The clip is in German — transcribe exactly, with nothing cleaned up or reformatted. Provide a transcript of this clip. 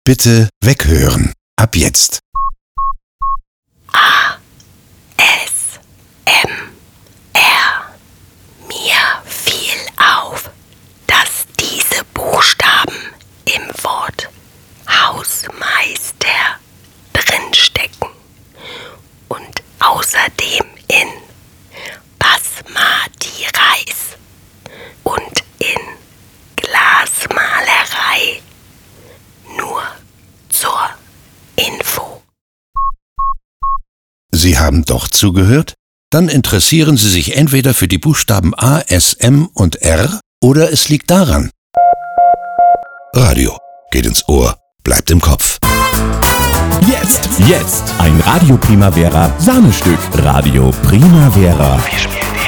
Bitte weghören. Ab jetzt. A, S, M, R. Mir fiel auf, dass diese Buchstaben im Wort Hausmeister drinstecken und außerdem in Basmati Reis und in Glasmalerei. Nur zur Info. Sie haben doch zugehört? Dann interessieren Sie sich entweder für die Buchstaben A, S, M und R oder es liegt daran. Radio geht ins Ohr, bleibt im Kopf. Jetzt, jetzt ein Radio Primavera Sahnestück. Radio Primavera. Wir spielen